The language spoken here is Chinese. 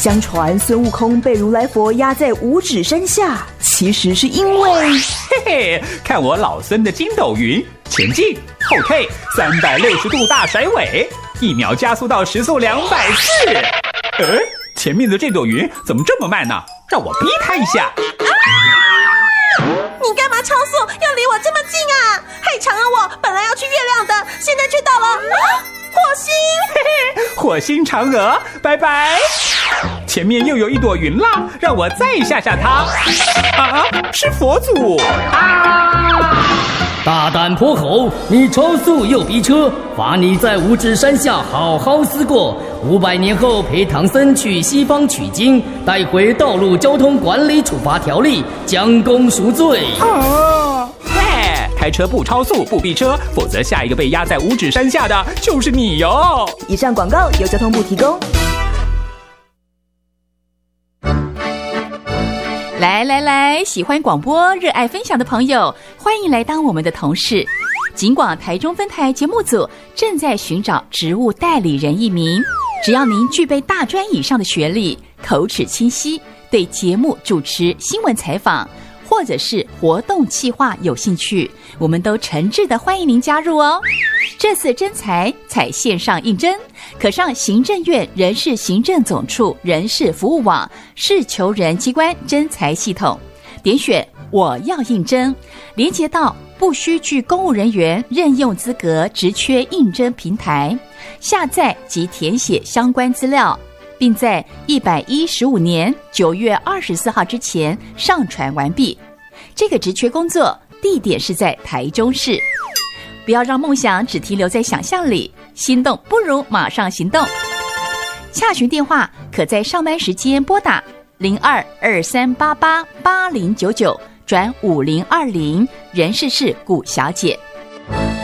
相传孙悟空被如来佛压在五指山下，其实是因为嘿嘿，看我老孙的筋斗云，前进后退360度大甩尾，1秒加速到时速200次。前面的这朵云怎么这么慢呢？让我逼它一下。 你干嘛超速要离我这么近啊？害长啊！我本来要去月亮的，现在却到了火星。 嘿嘿，火星嫦娥，拜拜。前面又有一朵云啦，让我再吓吓它。啊，是佛祖啊！ 大胆泼猴，你超速又逼车，罚你在五指山下好好思过。500年后陪唐僧去西方取经，带回道路交通管理处罚条例，将功赎罪。 开车不超速不逼车，否则下一个被压在五指山下的就是你哟。 以上广告由交通部提供。 来，喜欢广播、热爱分享的朋友，欢迎来当我们的同事。警广台中分台节目组正在寻找职务代理人1名，只要您具备大专以上的学历，口齿清晰，对节目主持、新闻采访或者是活动企划有兴趣，我们都诚挚的欢迎您加入哦。这次征才采线上应征，可上行政院人事行政总处人事服务网事求人机关征才系统，点选我要应征，连结到不需具公务人员任用资格职缺应征平台，下载及填写相关资料，并在115年9月24号之前上传完毕。这个职缺工作地点是在台中市。不要让梦想只停留在想象里，心动不如马上行动。洽询电话可在上班时间拨打0223888099转5020，人事是古小姐。